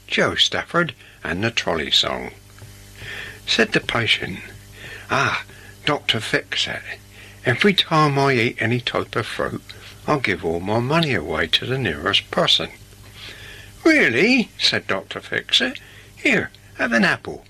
Joe Stafford and the Trolley Song. Said the patient, "Ah, Dr. Fix-It, every time I eat any type of fruit, I'll give all my money away to the nearest person." "Really?" said Dr. Fix-It. "Here, have an apple.